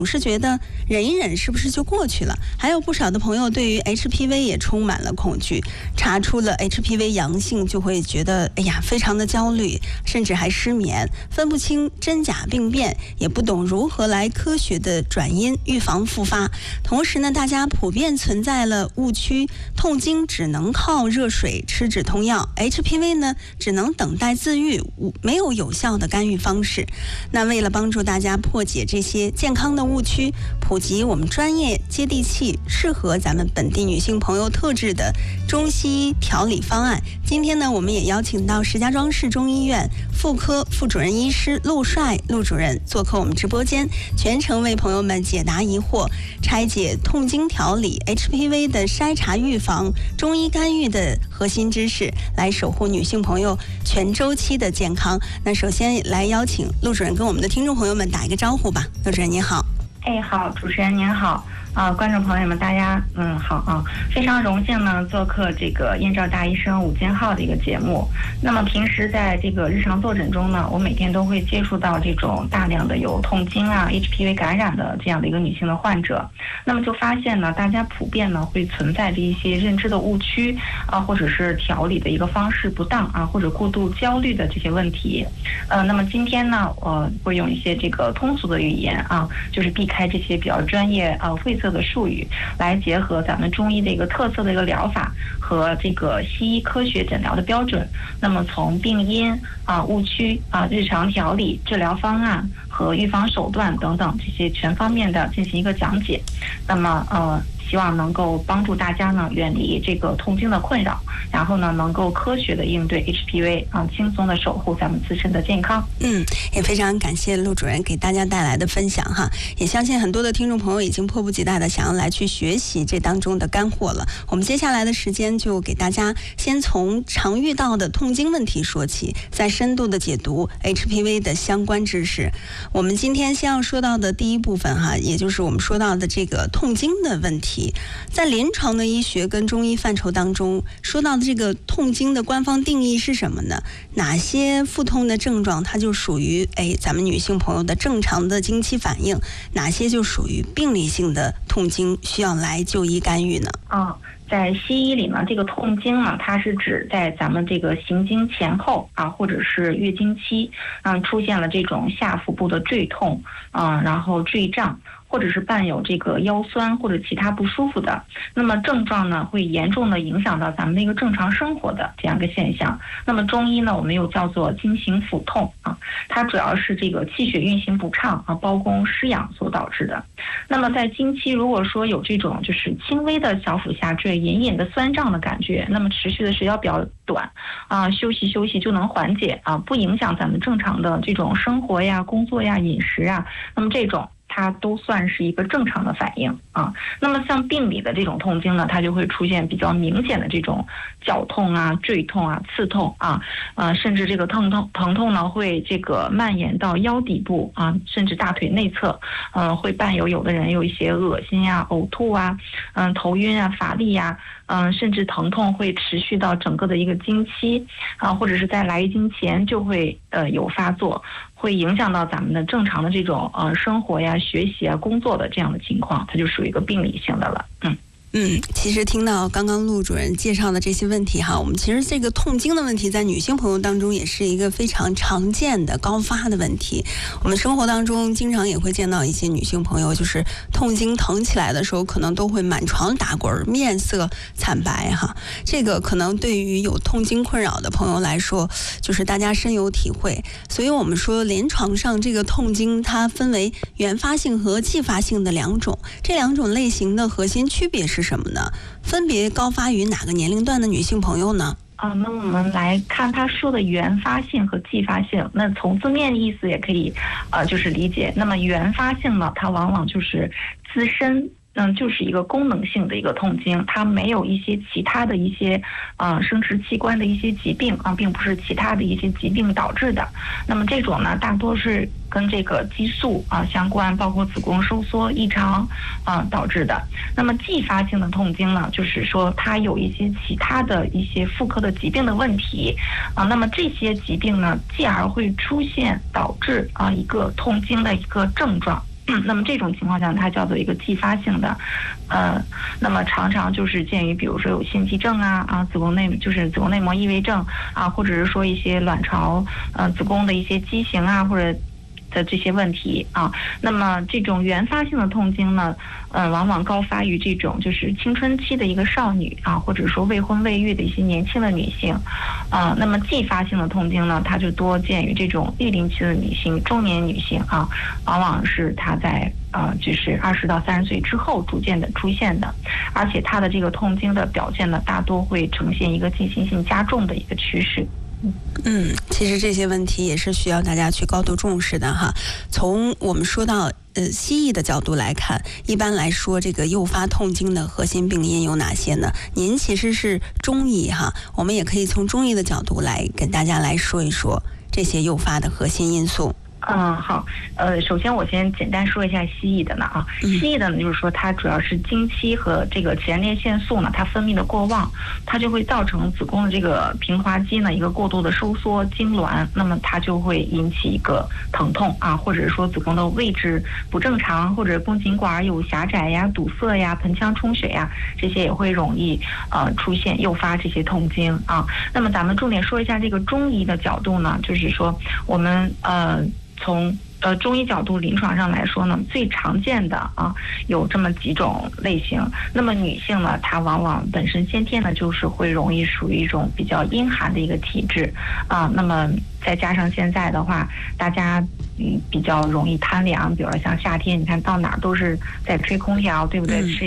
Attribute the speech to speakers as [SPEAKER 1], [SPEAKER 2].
[SPEAKER 1] 总是觉得忍一忍是不是就过去了？还有不少的朋友对于 HPV 也充满了恐惧，查出了 HPV 阳性就会觉得哎呀非常的焦虑，甚至还失眠，分不清真假病变，也不懂如何来科学的转阴预防复发。同时呢，大家普遍存在了误区，痛经只能靠热水吃止痛药， HPV 呢只能等待自愈，没有有效的干预方式。那为了帮助大家破解这些健康的误区，普及我们专业接地气适合咱们本地女性朋友特质的中西医调理方案，今天呢我们也邀请到石家庄市中医院妇科副主任医师陆帅陆主任做客我们直播间，全程为朋友们解答疑惑，拆解痛经调理 HPV 的筛查预防中医干预的核心知识，来守护女性朋友全周期的健康。那首先来邀请陆主任跟我们的听众朋友们打一个招呼吧。陆主任您好。
[SPEAKER 2] 好，主持人您好，观众朋友们大家好啊，非常荣幸呢做客这个燕赵大医生午间号的一个节目。那么平时在这个日常坐诊中呢，我每天都会接触到这种大量的有痛经HPV 感染的这样的一个女性的患者，那么就发现呢，大家普遍呢会存在着一些认知的误区或者是调理的一个方式不当或者过度焦虑的这些问题。那么今天呢，会用一些这个通俗的语言就是避开这些比较专业晦涩的术语，来结合咱们中医的一个特色的一个疗法和这个西医科学诊疗的标准，那么从病因误区日常调理治疗方案和预防手段等等这些全方面的进行一个讲解。那么希望能够帮助大家呢远离这个痛经的困扰，然后呢能够科学的应对 HPV，轻松的守护咱们自身的健康。
[SPEAKER 1] 也非常感谢陆主任给大家带来的分享哈，也相信很多的听众朋友已经迫不及待的想要来去学习这当中的干货了。我们接下来的时间就给大家先从常遇到的痛经问题说起，再深度的解读 HPV 的相关知识。我们今天先要说到的第一部分哈，也就是我们说到的这个痛经的问题。在临床的医学跟中医范畴当中，说到的这个痛经的官方定义是什么呢？哪些腹痛的症状它就属于咱们女性朋友的正常的经期反应，哪些就属于病理性的痛经，需要来就医干预呢？
[SPEAKER 2] 在西医里呢，这个痛经呢，它是指在咱们这个行经前后或者是月经期出现了这种下腹部的坠痛然后坠胀，或者是伴有这个腰酸或者其他不舒服的，那么症状呢会严重的影响到咱们的一个正常生活的这样一个现象。那么中医呢，我们又叫做经行腹痛它主要是这个气血运行不畅包公失养所导致的。那么在经期如果说有这种就是轻微的小腹下坠、隐隐的酸胀的感觉，那么持续的时间比较短休息就能缓解不影响咱们正常的这种生活呀、工作呀、饮食那么这种它都算是一个正常的反应那么像病理的这种痛经呢，它就会出现比较明显的这种绞痛坠痛刺痛甚至这个疼痛呢会这个蔓延到腰底部甚至大腿内侧会伴有的人有一些恶心呕吐头晕乏力甚至疼痛会持续到整个的一个经期或者是在来经前就会有发作，会影响到咱们的正常的这种生活呀、学习工作的这样的情况，它就属于一个病理性的了。
[SPEAKER 1] 其实听到刚刚陆主任介绍的这些问题哈，我们其实这个痛经的问题在女性朋友当中也是一个非常常见的高发的问题。我们生活当中经常也会见到一些女性朋友，就是痛经疼起来的时候，可能都会满床打滚，面色惨白哈。这个可能对于有痛经困扰的朋友来说，就是大家深有体会。所以我们说临床上这个痛经它分为原发性和继发性的两种，这两种类型的核心区别是什么呢？分别高发于哪个年龄段的女性朋友呢？
[SPEAKER 2] 那我们来看他说的原发性和继发性，那从字面意思也可以就是理解。那么原发性呢，它往往就是自身就是一个功能性的一个痛经，它没有一些其他的一些生殖器官的一些疾病并不是其他的一些疾病导致的。那么这种呢，大多是跟这个激素相关，包括子宫收缩异常导致的。那么继发性的痛经呢，就是说它有一些其他的一些妇科的疾病的问题那么这些疾病呢，继而会出现导致一个痛经的一个症状那么这种情况下，它叫做一个继发性的，那么常常就是见于，比如说有心悸症子宫内膜异位症或者是说一些卵巢子宫的一些畸形或者的这些问题那么这种原发性的痛经呢，往往高发于这种就是青春期的一个少女或者说未婚未育的一些年轻的女性那么继发性的痛经呢，它就多见于这种育龄期的女性、中年女性往往是她在就是20到30岁之后逐渐的出现的，而且她的这个痛经的表现呢，大多会呈现一个进行性加重的一个趋势。
[SPEAKER 1] 其实这些问题也是需要大家去高度重视的哈。从我们说到西医的角度来看，一般来说这个诱发痛经的核心病因有哪些呢？您其实是中医哈，我们也可以从中医的角度来跟大家来说一说这些诱发的核心因素。
[SPEAKER 2] 好，首先我先简单说一下西医的呢西医的呢，就是说它主要是经期和这个前列腺素呢，它分泌的过旺，它就会造成子宫的这个平滑肌呢一个过度的收缩痉挛，那么它就会引起一个疼痛或者说子宫的位置不正常，或者宫颈管有狭窄堵塞盆腔充血这些也会容易出现诱发这些痛经那么咱们重点说一下这个中医的角度呢，就是说我们从中医角度临床上来说呢，最常见的有这么几种类型。那么女性呢，她往往本身先天呢就是会容易属于一种比较阴寒的一个体质那么再加上现在的话，大家比较容易贪凉，比如说像夏天，你看到哪儿都是在吹空调，对不对？